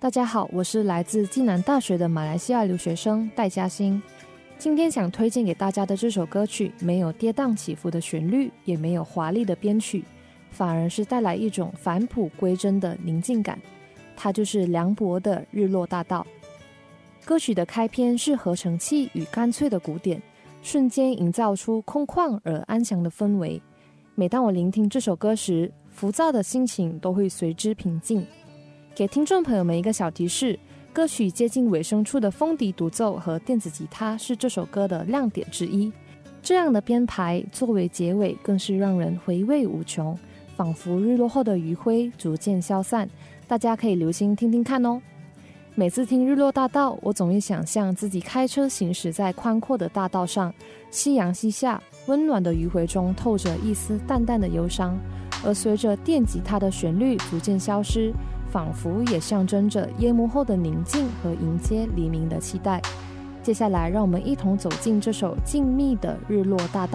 大家好，我是来自暨南大学的马来西亚留学生戴嘉欣。今天想推荐给大家的这首歌曲，没有跌宕起伏的旋律，也没有华丽的编曲，反而是带来一种返璞归真的宁静感。它就是梁博的《日落大道》。歌曲的开篇是合成器与干脆的鼓点，瞬间营造出空旷而安详的氛围。每当我聆听这首歌时，浮躁的心情都会随之平静。给听众朋友们一个小提示，歌曲接近尾声处的风笛独奏和电子吉他是这首歌的亮点之一。这样的编排作为结尾，更是让人回味无穷，仿佛日落后的余晖逐渐消散。大家可以留心听听看哦。每次听日落大道，我总会想象自己开车行驶在宽阔的大道上，夕阳西下，温暖的余晖中透着一丝淡淡的忧伤，而随着电吉他的旋律逐渐消失，仿佛也象征着夜幕后的宁静和迎接黎明的期待。接下来让我们一同走进这首静谧的日落大道。